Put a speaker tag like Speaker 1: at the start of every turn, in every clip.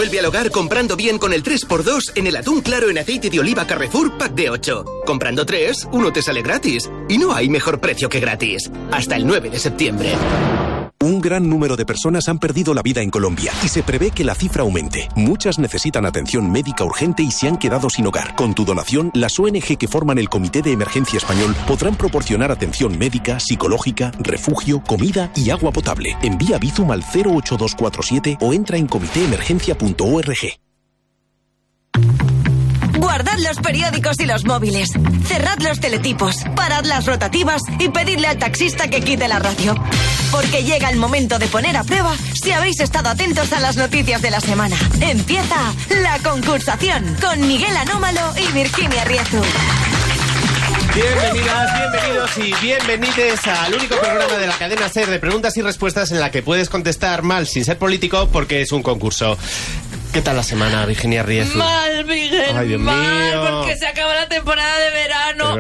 Speaker 1: vuelve al hogar comprando bien con el 3x2 en el atún claro en aceite de oliva Carrefour Pack de 8. Comprando 3, uno te sale gratis. Y no hay mejor precio que gratis. Hasta el 9 de septiembre.
Speaker 2: Un gran número de personas han perdido la vida en Colombia y se prevé que la cifra aumente. Muchas necesitan atención médica urgente y se han quedado sin hogar. Con tu donación, las ONG que forman el Comité de Emergencia Español podrán proporcionar atención médica, psicológica, refugio, comida y agua potable. Envía Bizum al 08247 o entra en comitéemergencia.org.
Speaker 3: Guardad los periódicos y los móviles. Cerrad los teletipos. Parad las rotativas y pedidle al taxista que quite la radio. Porque llega el momento de poner a prueba si habéis estado atentos a las noticias de la semana. Empieza la concursación con Miguel Anómalo y Virginia Riezu.
Speaker 4: Bienvenidas, bienvenidos y bienvenides al único programa de la cadena SER de preguntas y respuestas en la que puedes contestar mal sin ser político porque es un concurso. ¿Qué tal la semana, Virginia Riezu?
Speaker 5: Mal, Miguel.
Speaker 4: Ay, Dios
Speaker 5: mal,
Speaker 4: mío.
Speaker 5: porque se acaba la temporada de verano.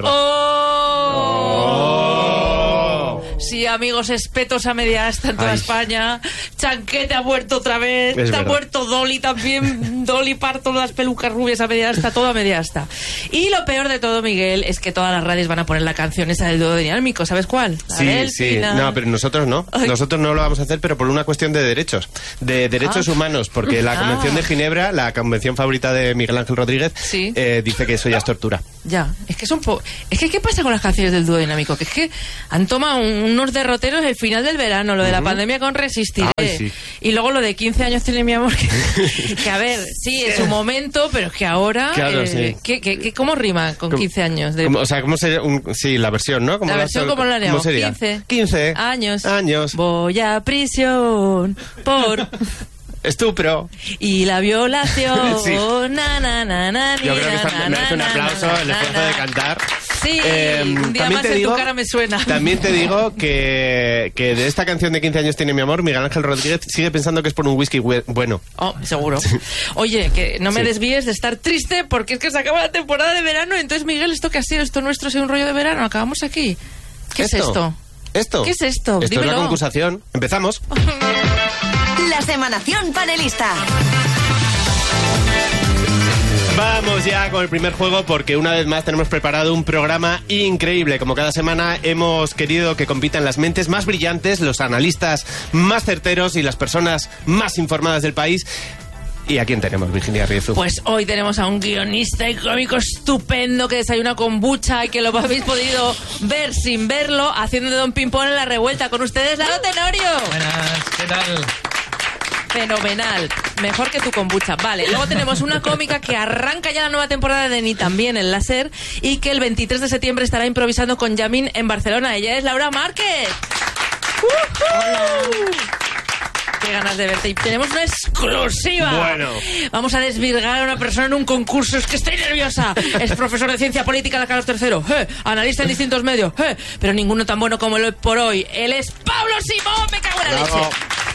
Speaker 5: Sí, amigos, espetos a media asta en toda España. Chanquete ha muerto otra vez. Ha muerto Dolly también. Dolly Parton, las pelucas rubias a media asta, todo a media asta. Y lo peor de todo, Miguel, es que todas las radios van a poner la canción esa del dúo dinámico. ¿Sabes cuál?
Speaker 4: Sí. No, pero nosotros no.
Speaker 5: Ay.
Speaker 4: Nosotros no lo vamos a hacer, pero por una cuestión de derechos. De derechos humanos. Porque la Convención de Ginebra, la convención favorita de Miguel Ángel Rodríguez, dice que eso ya es tortura.
Speaker 5: Ya, es que es que ¿qué pasa con las canciones del dúo dinámico? Que es que han tomado unos derroteros el final del verano, lo de la pandemia con Resistiré.
Speaker 4: Ay, sí.
Speaker 5: Y luego lo de 15 años tiene mi amor, que a ver, sí, en su momento, pero es que ahora...
Speaker 4: Claro, sí.
Speaker 5: ¿Cómo rima con 15 años?
Speaker 4: O sea, ¿cómo sería? Sí, la versión, ¿no?
Speaker 5: La versión, ¿cómo lo haríamos?
Speaker 4: 15
Speaker 5: años. Voy a prisión por...
Speaker 4: estupro.
Speaker 5: Y la violación.
Speaker 4: Sí.
Speaker 5: Yo
Speaker 4: creo que esta merece un aplauso el esfuerzo de cantar.
Speaker 5: Sí, un día más en tu cara me suena.
Speaker 4: También te digo que de esta canción de 15 años tiene mi amor, Miguel Ángel Rodríguez sigue pensando que es por un whisky bueno.
Speaker 5: Oh, seguro. Oye, que no me desvíes de estar triste porque es que se acaba la temporada de verano. Entonces, Miguel, ¿esto qué ha sido? ¿Esto nuestro ha sido un rollo de verano? ¿Acabamos aquí? ¿Qué es esto? ¿Qué es esto?
Speaker 4: Esto
Speaker 5: Dímelo.
Speaker 4: es la concursación. Empezamos.
Speaker 3: La semanación panelista.
Speaker 4: Vamos ya con el primer juego porque una vez más tenemos preparado un programa increíble. Como cada semana hemos querido que compitan las mentes más brillantes, los analistas más certeros y las personas más informadas del país. ¿Y a quién tenemos, Virginia Riezu?
Speaker 5: Pues hoy tenemos a un guionista y cómico estupendo que desayuna kombucha y que lo habéis podido ver sin verlo, haciendo de Don Pimpón en La Revuelta. Con ustedes, Lalo Tenorio.
Speaker 6: Buenas, ¿qué tal?
Speaker 5: Fenomenal, mejor que tu kombucha. Vale, luego tenemos una cómica que arranca ya la nueva temporada de Ni También en la SER y que el 23 de septiembre estará improvisando con Yamin en Barcelona. Ella es Laura Márquez. Hola. Qué ganas de verte. Y tenemos una exclusiva.
Speaker 4: Bueno.
Speaker 5: Vamos a desvirgar a una persona en un concurso. Es que estoy nerviosa. Es profesor de ciencia política de Carlos III. Analista en distintos medios. Pero ninguno tan bueno como el hoy por hoy. Él es Pablo Simón. Me cago en la leche.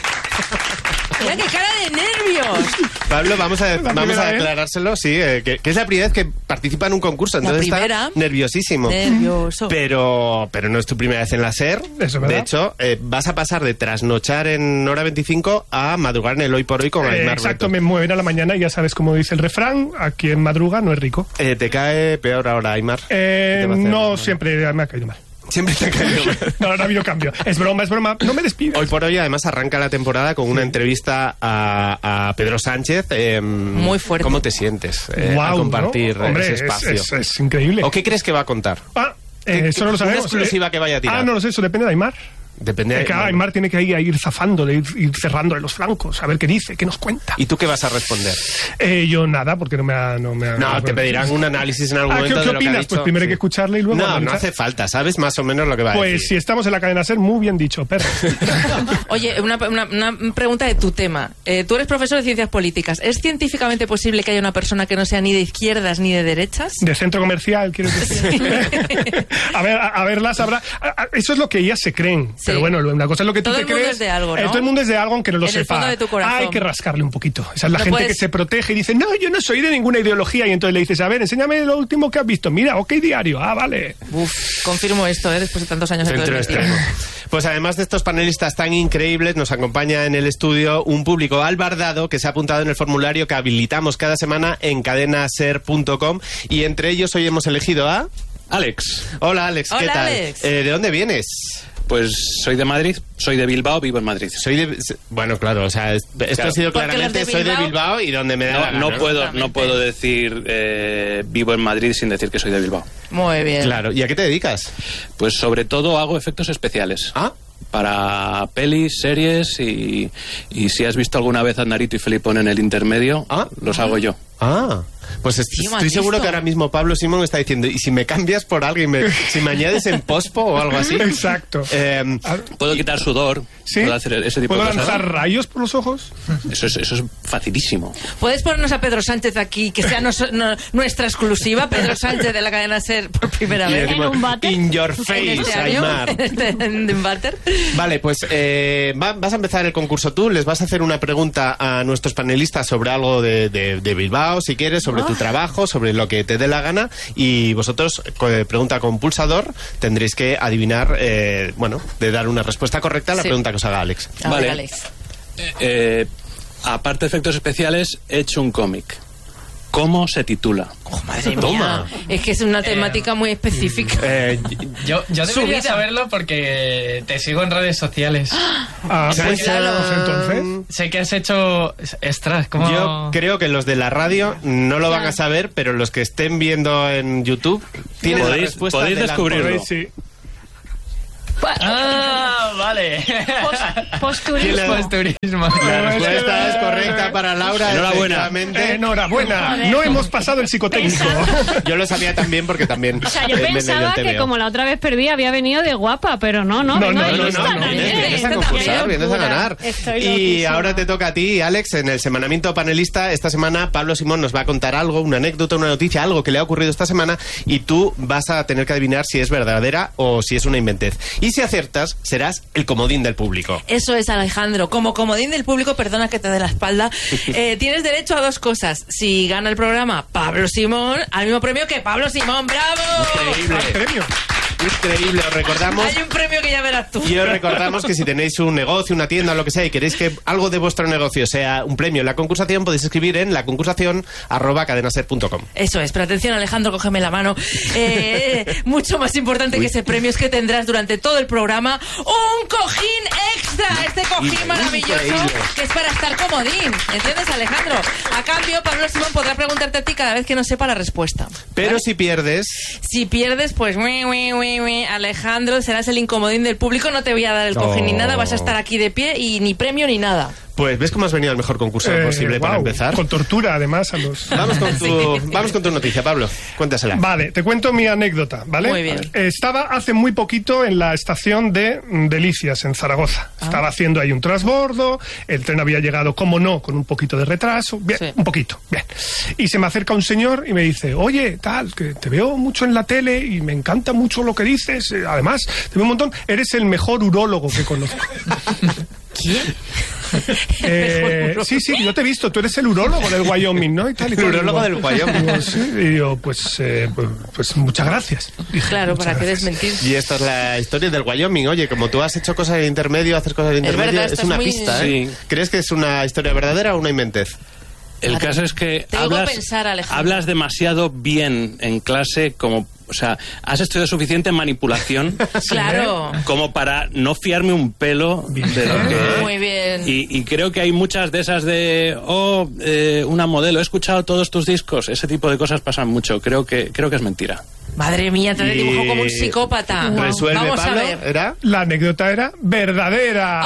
Speaker 5: Mira qué cara de nervios.
Speaker 4: Pablo, vamos a declarárselo, sí, que es la primera vez que participa en un concurso, entonces está nerviosísimo.
Speaker 5: Nervioso.
Speaker 4: Pero no es tu primera vez en la SER.
Speaker 6: Eso, ¿verdad?
Speaker 4: De hecho, vas a pasar de trasnochar en Hora 25 a madrugar en el Hoy por Hoy con Aymar
Speaker 6: exacto,
Speaker 4: Breton.
Speaker 6: me mueven a la mañana y ya sabes cómo dice el refrán, a quien madruga no es rico.
Speaker 4: ¿Te cae peor ahora, Aymar?
Speaker 6: No, siempre me ha caído mal.
Speaker 4: Siempre te ha caído mal.
Speaker 6: No ha habido cambio. Es broma. No me despides.
Speaker 4: Hoy por Hoy, además, arranca la temporada con una entrevista a Pedro Sánchez.
Speaker 5: Muy fuerte.
Speaker 4: ¿Cómo te sientes
Speaker 6: Wow,
Speaker 4: al compartir
Speaker 6: ¿no? Hombre,
Speaker 4: ese espacio?
Speaker 6: Es increíble.
Speaker 4: ¿O qué crees que va a contar?
Speaker 6: Eso no lo sabemos.
Speaker 4: Una exclusiva que vaya a tirar.
Speaker 6: No lo sé, eso depende de Aymar.
Speaker 4: Depende de...
Speaker 6: Aymar tiene que ir zafándole, ir cerrándole los flancos, a ver qué dice, qué nos cuenta.
Speaker 4: ¿Y tú qué vas a responder?
Speaker 6: Yo nada, porque no me ha...
Speaker 4: No, te pedirán un análisis en algún momento
Speaker 6: ¿qué
Speaker 4: de lo que ha
Speaker 6: opinas?
Speaker 4: dicho.
Speaker 6: Pues primero hay que escucharle y luego...
Speaker 4: No hace falta, sabes más o menos lo que va a decir.
Speaker 6: Pues si estamos en la cadena SER, muy bien dicho, perro.
Speaker 5: Oye, una pregunta de tu tema. Tú eres profesor de ciencias políticas. ¿Es científicamente posible que haya una persona que no sea ni de izquierdas ni de derechas?
Speaker 6: De centro comercial, ¿quieres decir? A verlas habrá... Eso es lo que ellas se creen. Pero bueno, una cosa es lo que tú
Speaker 5: todo
Speaker 6: te
Speaker 5: el mundo
Speaker 6: crees.
Speaker 5: Es de algo, ¿no?
Speaker 6: Todo el mundo es de algo, aunque no lo
Speaker 5: en
Speaker 6: sepa.
Speaker 5: El fondo de tu corazón.
Speaker 6: Hay que rascarle un poquito. Esa es la
Speaker 5: No
Speaker 6: gente
Speaker 5: puedes...
Speaker 6: que se protege y dice, no, yo no soy de ninguna ideología. Y entonces le dices, a ver, enséñame lo último que has visto. Mira, OK Diario. Ah, vale.
Speaker 5: Uf, confirmo esto, después de tantos años
Speaker 4: Centro extremo. Pues además de estos panelistas tan increíbles, nos acompaña en el estudio un público albardado que se ha apuntado en el formulario que habilitamos cada semana en cadenaser.com, y entre ellos hoy hemos elegido a...
Speaker 7: Alex.
Speaker 4: Hola, Alex, ¿qué
Speaker 5: Hola,
Speaker 4: tal?
Speaker 5: Alex.
Speaker 4: ¿De dónde vienes?
Speaker 7: Pues soy de Madrid, soy de Bilbao, vivo en Madrid.
Speaker 4: Bueno, claro, o sea, esto
Speaker 7: Claro.
Speaker 4: ha sido
Speaker 5: Porque
Speaker 4: claramente
Speaker 5: los de
Speaker 4: soy de
Speaker 5: Bilbao-
Speaker 4: Bilbao y donde me da la gana,
Speaker 7: No puedo decir vivo en Madrid sin decir que soy de Bilbao.
Speaker 5: Muy bien.
Speaker 4: Claro, ¿y a qué te dedicas?
Speaker 7: Pues sobre todo hago efectos especiales.
Speaker 4: Ah,
Speaker 7: Para pelis, series y si has visto alguna vez a Narito y Felipón en el intermedio, los hago yo.
Speaker 4: Pues estoy seguro que ahora mismo Pablo Simón está diciendo, ¿y si me cambias por alguien? Si me añades en pospo o algo así?
Speaker 6: Exacto.
Speaker 7: Puedo quitar sudor,
Speaker 6: ¿Sí?
Speaker 7: puedo hacer ese tipo
Speaker 6: ¿Puedo
Speaker 7: de cosas.
Speaker 6: lanzar rayos por los ojos?
Speaker 7: Eso es facilísimo.
Speaker 5: ¿Puedes ponernos a Pedro Sánchez aquí, que sea nuestra exclusiva? Pedro Sánchez de la cadena SER por primera
Speaker 4: Y
Speaker 5: vez.
Speaker 4: decimos,
Speaker 8: ¿En un váter?
Speaker 4: In your
Speaker 5: En
Speaker 4: face,
Speaker 5: este año,
Speaker 4: Aymar.
Speaker 5: en un váter.
Speaker 4: Vale, pues vas a empezar el concurso tú, les vas a hacer una pregunta a nuestros panelistas sobre algo de Bilbao, si quieres, sobre tu trabajo, sobre lo que te dé la gana, y vosotros, pregunta con pulsador, tendréis que adivinar, de dar una respuesta correcta a la
Speaker 5: Sí.
Speaker 4: pregunta que os haga Alex.
Speaker 5: A ver,
Speaker 7: Vale.
Speaker 5: Alex.
Speaker 7: Aparte de efectos especiales, he hecho un cómic. ¿Cómo se titula?
Speaker 5: Oh, madre
Speaker 4: Toma.
Speaker 5: mía. Es que es una temática muy específica.
Speaker 9: Yo
Speaker 5: Su
Speaker 9: debería
Speaker 5: vida.
Speaker 9: saberlo porque te sigo en redes sociales.
Speaker 6: Ah, pues
Speaker 5: claro.
Speaker 6: entonces.
Speaker 9: Sé que has hecho extras, como...
Speaker 4: Yo creo que los de la radio no lo van a saber, pero los que estén viendo en YouTube tienen la respuesta
Speaker 7: podéis
Speaker 4: de la-
Speaker 7: descubrirlo.
Speaker 6: Sí.
Speaker 9: Ah, vale.
Speaker 8: Posturismo.
Speaker 9: Posturismo.
Speaker 4: La respuesta es correcta para Laura.
Speaker 7: Enhorabuena.
Speaker 4: efectivamente.
Speaker 6: Enhorabuena. No hemos pasado el psicotécnico.
Speaker 4: Yo lo sabía también porque también.
Speaker 8: O sea, yo
Speaker 4: me leí
Speaker 8: pensaba
Speaker 4: el
Speaker 8: que
Speaker 4: TVO.
Speaker 8: como la otra vez perdí había venido de guapa, pero no, vengo de lista también.
Speaker 4: Vienes a
Speaker 8: Qué
Speaker 4: concursar, vienes a
Speaker 8: locura.
Speaker 4: ganar.
Speaker 8: Estoy
Speaker 4: Y
Speaker 8: loquísima.
Speaker 4: ahora te toca a ti, Alex, en el semanamiento panelista. Esta semana Pablo Simón nos va a contar algo, una anécdota, una noticia, algo que le ha ocurrido esta semana, y tú vas a tener que adivinar si es verdadera o si es una inventez. Y si aciertas, serás el comodín del público.
Speaker 5: Eso es, Alejandro. Como comodín del público, perdona que te dé la espalda, tienes derecho a dos cosas. Si gana el programa Pablo Simón, al mismo premio que Pablo Simón. ¡Bravo!
Speaker 4: Increíble.
Speaker 6: Premio.
Speaker 4: Increíble, os recordamos.
Speaker 5: Hay un premio que ya verás tú.
Speaker 4: Y os recordamos que si tenéis un negocio, una tienda, lo que sea, y queréis que algo de vuestro negocio sea un premio en la concursación, podéis escribir en laconsacursacion@cadenaser.com.
Speaker 5: Eso es, pero atención, Alejandro, cógeme la mano. Mucho más importante que ese premio es que tendrás durante todo el programa un cojín extra. Este cojín maravilloso
Speaker 4: Increíble.
Speaker 5: que es para estar comodín. ¿Entiendes, Alejandro? A cambio, Pablo Simón podrá preguntarte a ti cada vez que no sepa la respuesta.
Speaker 4: Pero si pierdes,
Speaker 5: Si pierdes, pues Alejandro, serás el incomodín del público. No te voy a dar el cojín ni nada. Vas a estar aquí de pie y ni premio ni nada.
Speaker 4: pues ves cómo has venido al mejor concurso posible para
Speaker 6: guau,
Speaker 4: empezar.
Speaker 6: Con tortura, además, a los...
Speaker 4: Vamos con tu noticia, Pablo. Cuéntasela.
Speaker 6: Vale, te cuento mi anécdota, ¿vale?
Speaker 5: Muy bien.
Speaker 6: Estaba hace muy poquito en la estación de Delicias, en Zaragoza. Estaba haciendo ahí un transbordo, el tren había llegado, como no, con un poquito de retraso. Bien,
Speaker 5: Sí.
Speaker 6: un poquito, bien. Y se me acerca un señor y me dice, oye, tal, que te veo mucho en la tele y me encanta mucho lo que dices. Además, te veo un montón, eres el mejor urólogo que conozco.
Speaker 5: ¿Quién?
Speaker 6: Sí, yo te he visto, tú eres el urólogo del Wyoming, ¿no? Y tal, y
Speaker 4: El
Speaker 6: cual.
Speaker 4: urólogo del Wyoming.
Speaker 6: Digo, sí, y digo, pues muchas gracias. Dije,
Speaker 5: Claro,
Speaker 6: muchas
Speaker 5: ¿para qué
Speaker 6: gracias.
Speaker 5: desmentir?
Speaker 4: Y esta es la historia del Wyoming. Oye, como tú has hecho cosas en intermedio, haces cosas en intermedio,
Speaker 5: verdad,
Speaker 4: es
Speaker 5: estás
Speaker 4: una
Speaker 5: muy-
Speaker 4: pista, ¿eh?
Speaker 7: Sí.
Speaker 4: ¿Crees que es una historia verdadera o una inventez?
Speaker 7: El caso es que
Speaker 5: Te digo pensar, Alejandro.
Speaker 7: hablas demasiado bien en clase, como, o sea, has estudiado suficiente manipulación
Speaker 5: Claro.
Speaker 7: como para no fiarme un pelo de lo que...
Speaker 5: Muy bien.
Speaker 7: Y creo que hay muchas de esas de, una modelo, he escuchado todos tus discos, ese tipo de cosas pasan mucho, creo que es mentira.
Speaker 5: Madre mía, te dibujo como un psicópata.
Speaker 4: ¿Resuelve,
Speaker 5: Vamos
Speaker 4: Pablo?
Speaker 5: a ver.
Speaker 4: ¿Era?
Speaker 6: La anécdota era verdadera.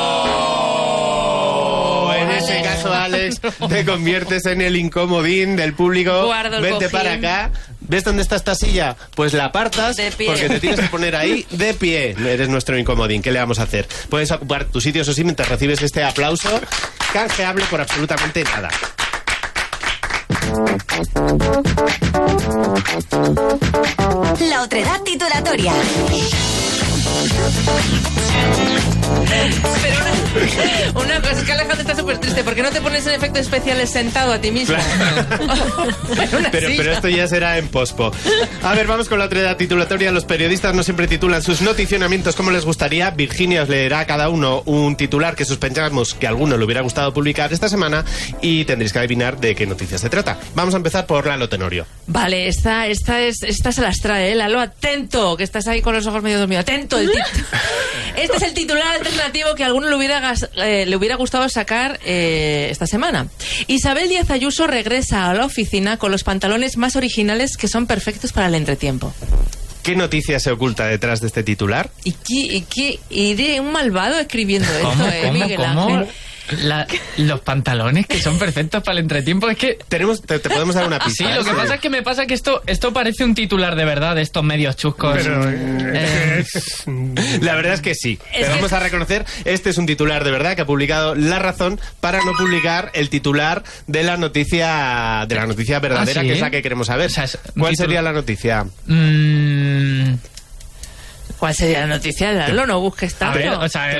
Speaker 4: En ese caso, Alex, te conviertes en el incomodín del público.
Speaker 5: Guardo el
Speaker 4: Vente
Speaker 5: cojín.
Speaker 4: para acá. ¿Ves dónde está esta silla? Pues la apartas
Speaker 5: De pie.
Speaker 4: porque te tienes que poner ahí de pie. Eres nuestro incomodín. ¿Qué le vamos a hacer? Puedes ocupar tu sitio, eso sí, mientras recibes este aplauso canjeable por absolutamente nada.
Speaker 3: La otredad titulatoria.
Speaker 5: Pero una cosa es que Alejandro está súper triste. ¿Por qué no te pones en efectos especiales sentado a ti mismo?
Speaker 4: Pero esto ya será en pospo. A ver, vamos con la otra titulatoria. Los periodistas no siempre titulan sus noticionamientos como les gustaría. Virginia os leerá a cada uno un titular que sospechamos que a alguno le hubiera gustado publicar esta semana y tendréis que adivinar de qué noticia se trata. Vamos a empezar por Lalo Tenorio.
Speaker 5: Vale, esta se las trae, Lalo, atento, que estás ahí con los ojos medio dormidos. Atento, este es el titular alternativo que a alguno le hubiera gustado sacar esta semana. Isabel Díaz Ayuso regresa a la oficina con los pantalones más originales que son perfectos para el entretiempo.
Speaker 4: ¿Qué noticia se oculta detrás de este titular?
Speaker 5: ¿Y de un malvado escribiendo esto, Miguel Ángel?
Speaker 9: Los pantalones que son perfectos para el entretiempo. Es que
Speaker 4: te podemos dar una pista.
Speaker 9: Sí, lo que pasa es que me pasa que esto parece un titular de verdad, de estos medios chuscos.
Speaker 6: Pero
Speaker 4: la verdad es que sí. Te vamos a reconocer, este es un titular de verdad que ha publicado La Razón para no publicar el titular de la noticia verdadera,
Speaker 9: ¿sí?
Speaker 4: Que es la que queremos saber.
Speaker 9: O sea,
Speaker 4: ¿Cuál sería la noticia?
Speaker 5: ¿Cuál sería la noticia? Lalo, no busques tanto.
Speaker 9: A ver, o sea,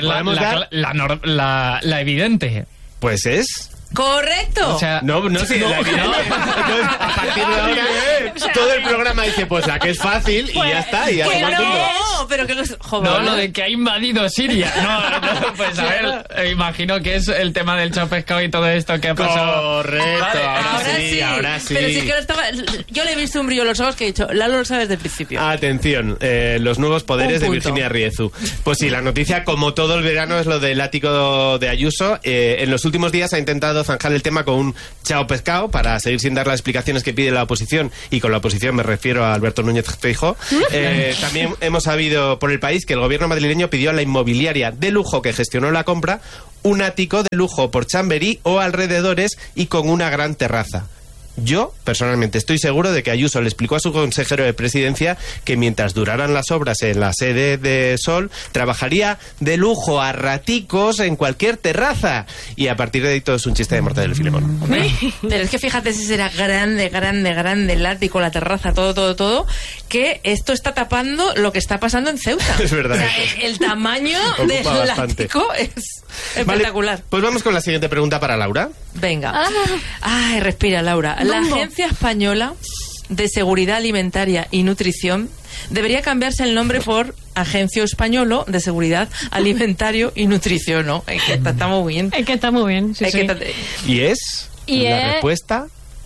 Speaker 9: la evidente.
Speaker 4: Pues es...
Speaker 5: ¡Correcto!
Speaker 4: O sea, no, sí, la evidente. Entonces, a partir de ahora, todo el programa dice, pues la que es fácil y ya está. Y ya
Speaker 5: que
Speaker 4: no,
Speaker 5: pero que
Speaker 9: no, lo de que ha invadido Siria. No, pues a ver, imagino que es el tema del chao pescado y todo esto que ha pasado.
Speaker 4: Correcto,
Speaker 5: vale, ahora sí. Pero sí que yo le he visto un brillo en los ojos que he dicho, Lalo lo sabe desde el principio.
Speaker 4: Atención, los nuevos poderes de Virginia Riezu. Pues sí, la noticia, como todo el verano, es lo del ático de Ayuso. En los últimos días ha intentado zanjar el tema con un chao pescado para seguir sin dar las explicaciones que pide la oposición, y con la oposición me refiero a Alberto Núñez Feijóo. También hemos sabido por el país que el gobierno madrileño pidió a la inmobiliaria de lujo que gestionó la compra un ático de lujo por Chamberí o alrededores y con una gran terraza. Yo, personalmente, estoy seguro de que Ayuso le explicó a su consejero de presidencia que mientras duraran las obras en la sede de Sol, trabajaría de lujo a raticos en cualquier terraza. Y a partir de ahí todo es un chiste de Mortadelo y Filemón.
Speaker 5: Pero es que fíjate si será grande el ático, la terraza, todo, que esto está tapando lo que está pasando en Ceuta.
Speaker 4: Es verdad.
Speaker 5: O sea, el tamaño del ático es espectacular.
Speaker 4: Vale, pues vamos con la siguiente pregunta para Laura.
Speaker 5: Venga. Ay, respira, Laura. La Agencia Española de Seguridad Alimentaria y Nutrición debería cambiarse el nombre por Agencia Española de Seguridad Alimentario y Nutrición, ¿no? Es que está muy bien.
Speaker 8: Es que está muy bien, sí.
Speaker 4: ¿Y es? ¿La respuesta?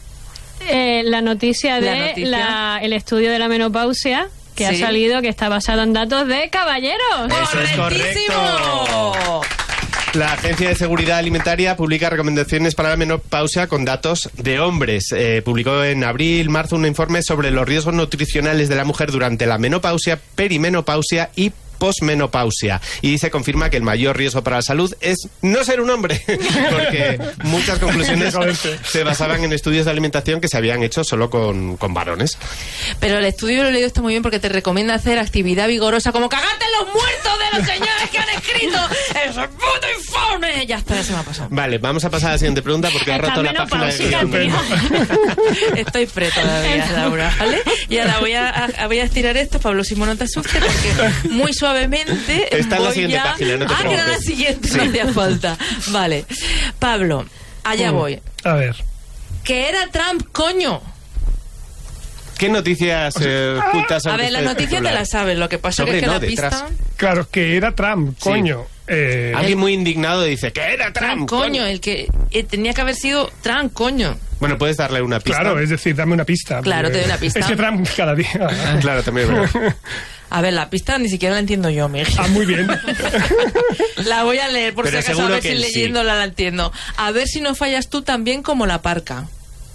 Speaker 8: La noticia de el estudio de la menopausia que ha salido, que está basado en datos de caballeros.
Speaker 4: Eso es correcto. La Agencia de Seguridad Alimentaria publica recomendaciones para la menopausia con datos de hombres. Publicó en abril-marzo un informe sobre los riesgos nutricionales de la mujer durante la menopausia, perimenopausia y posmenopausia, y se confirma que el mayor riesgo para la salud es no ser un hombre, porque muchas conclusiones se basaban en estudios de alimentación que se habían hecho solo con varones.
Speaker 5: Pero el estudio lo he leído, está muy bien, porque te recomienda hacer actividad vigorosa como cagarte en los muertos de los señores que han escrito ese puto informe. Ya está, ya se me ha pasado.
Speaker 4: Vale, vamos a pasar a la siguiente pregunta porque he roto la página de guión.
Speaker 5: Estoy pre todavía, Laura, ¿vale? Y ahora voy a estirar esto, Pablo Simón, no te asustes, porque muy suavemente
Speaker 4: está en la siguiente página, no te preocupes.
Speaker 5: Que era la siguiente, sí. No hacía falta. Vale. Pablo, allá voy.
Speaker 6: A ver.
Speaker 5: Que era Trump, coño.
Speaker 4: ¿Qué noticias ocultas?
Speaker 5: A ver, la noticia te la sabes, lo que pasa es que la pista...
Speaker 6: Claro, que era Trump, coño.
Speaker 4: Alguien muy indignado dice, que era Trump,
Speaker 5: coño. El que tenía que haber sido Trump, coño.
Speaker 4: Bueno, puedes darle una pista.
Speaker 6: Claro, es decir, dame una pista.
Speaker 5: Claro, te doy una pista.
Speaker 6: Es que Trump cada día...
Speaker 4: Claro, también es verdad.
Speaker 5: A ver, la pista ni siquiera la entiendo yo, Miguel.
Speaker 6: Muy bien.
Speaker 5: La voy a leer, por
Speaker 4: pero
Speaker 5: si acaso, a ver si leyéndola la entiendo. A ver si no fallas tú también como la parca.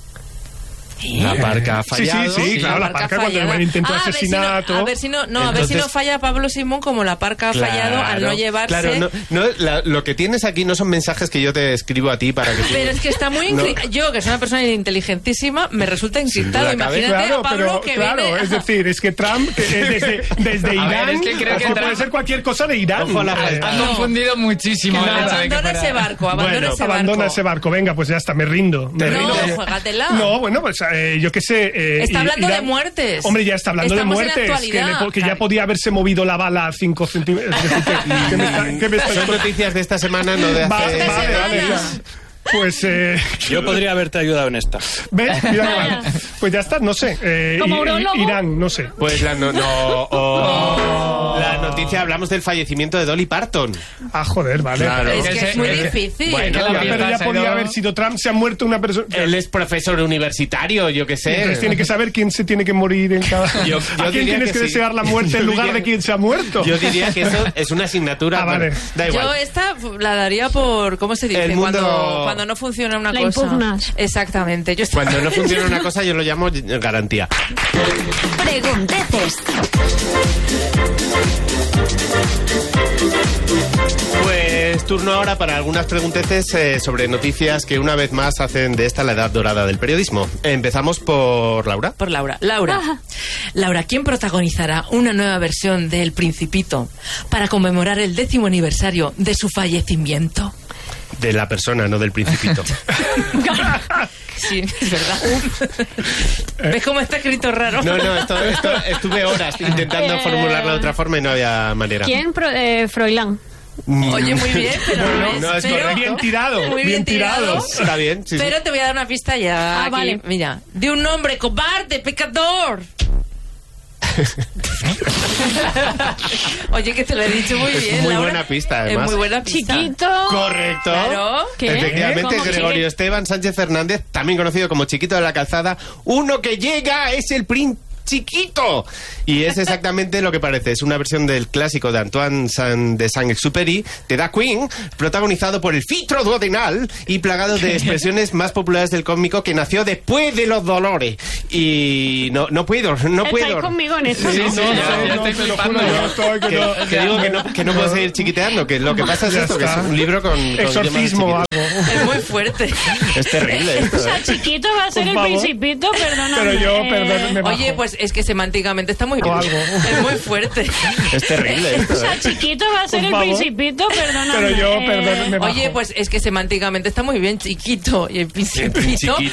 Speaker 4: La parca ha fallado.
Speaker 6: Sí, claro, la parca cuando el intento de asesinato.
Speaker 5: A ver si no falla Pablo Simón como la parca ha fallado al no llevarse.
Speaker 4: Claro, lo que tienes aquí no son mensajes que yo te escribo a ti para que...
Speaker 5: Pero es que está muy yo, que soy una persona inteligentísima, me resulta encriptado. Imagínate a Pablo que viene...
Speaker 6: Claro, es decir, es que Trump desde Irán,
Speaker 9: es que creo que
Speaker 6: puede ser cualquier cosa de Irán.
Speaker 9: Han confundido muchísimo.
Speaker 5: Abandona ese barco,
Speaker 6: abandona ese barco. Venga, pues ya está, me rindo.
Speaker 5: No, juégatela.
Speaker 6: No, bueno, pues yo qué sé...
Speaker 5: está hablando de muertes.
Speaker 6: Hombre, ya está hablando
Speaker 5: Estamos
Speaker 6: de muertes. Que ya podía haberse movido la bala 5 centímetros.
Speaker 4: Son noticias de esta semana, no de hace...
Speaker 6: Vale, ya. Pues
Speaker 7: yo podría haberte ayudado en esta.
Speaker 6: ¿Ves? Mira, pues ya está, no sé.
Speaker 8: Como urologo.
Speaker 6: Irán, no sé.
Speaker 4: Pues la noticia, hablamos del fallecimiento de Dolly Parton.
Speaker 6: Ah, joder, vale.
Speaker 4: Claro.
Speaker 5: Es que es muy difícil.
Speaker 4: Bueno,
Speaker 6: pero ya podía haber sido Trump. Se ha muerto una persona.
Speaker 4: Él es profesor universitario, yo qué sé.
Speaker 6: Entonces tiene que saber quién se tiene que morir en cada... ¿A quién tienes que desear la muerte en lugar de quién se ha muerto?
Speaker 4: Yo diría que eso es una asignatura.
Speaker 6: Vale.
Speaker 4: Da igual.
Speaker 5: Yo esta la daría por... ¿Cómo se dice?
Speaker 4: El mundo...
Speaker 5: Cuando no funciona una
Speaker 8: la
Speaker 5: cosa.
Speaker 8: impugnas.
Speaker 5: Exactamente.
Speaker 4: Cuando no funciona una cosa yo lo llamo garantía.
Speaker 3: Pregunteces.
Speaker 4: Pues turno ahora para algunas pregunteces sobre noticias que una vez más hacen de esta la edad dorada del periodismo. Empezamos por Laura.
Speaker 5: Por Laura. Laura, ¿quién protagonizará una nueva versión de El Principito para conmemorar el 10º aniversario de su fallecimiento?
Speaker 4: De la persona, no del Principito.
Speaker 5: Sí, es verdad. ¿Ves cómo está escrito raro?
Speaker 4: No, esto estuve horas intentando formularla de otra forma y no había manera.
Speaker 8: ¿Quién? Froilán.
Speaker 5: Oye, muy bien, pero
Speaker 4: no es correcto.
Speaker 6: Bien tirado.
Speaker 5: Muy bien tirado.
Speaker 4: Está bien, sí.
Speaker 5: Pero te voy a dar una pista ya. Aquí.
Speaker 8: Vale.
Speaker 5: Mira, de un hombre cobarde, pecador. Oye, que te lo he dicho muy bien,
Speaker 4: muy
Speaker 5: Laura.
Speaker 4: buena pista, además.
Speaker 5: Es muy buena pista.
Speaker 8: Chiquito.
Speaker 4: Correcto.
Speaker 5: Claro.
Speaker 8: ¿Qué?
Speaker 4: Efectivamente,
Speaker 8: ¿Cómo
Speaker 4: Gregorio Esteban Sánchez Fernández, también conocido como Chiquito de la Calzada. Uno que llega es el príncipe chiquito. Y es exactamente lo que parece. Es una versión del clásico de Antoine de Saint-Exupéry, de The Queen, protagonizado por el filtro duodenal y plagado de expresiones más populares del cómico, que nació después de los dolores. Y no puedo.
Speaker 8: ¿Estáis conmigo en esto?
Speaker 6: Sí,
Speaker 8: ¿no?
Speaker 6: no, te lo juro, yo estoy
Speaker 4: Que digo que no puedo seguir chiquiteando, que lo que pasa es
Speaker 6: Ya
Speaker 4: esto, que es
Speaker 6: está.
Speaker 4: un libro con
Speaker 6: Exorcismo o
Speaker 4: idiomas
Speaker 6: algo.
Speaker 5: Es muy fuerte.
Speaker 4: chiquitos. Es terrible esto,
Speaker 8: O sea, Chiquito va a ser
Speaker 6: Por
Speaker 8: el
Speaker 6: favor.
Speaker 8: Principito, perdóname.
Speaker 6: Pero yo, perdón, me bajo.
Speaker 5: Oye, pues es que semánticamente está muy bien.
Speaker 6: O algo.
Speaker 5: Es muy fuerte.
Speaker 4: Es terrible
Speaker 8: O
Speaker 4: esto,
Speaker 8: sea, Chiquito va a ser
Speaker 6: Por
Speaker 8: el
Speaker 6: favor.
Speaker 8: Principito, perdóname.
Speaker 6: Pero yo, perdón, me bajo.
Speaker 5: Oye, pues es que semánticamente está muy bien, chiquito. Y el principito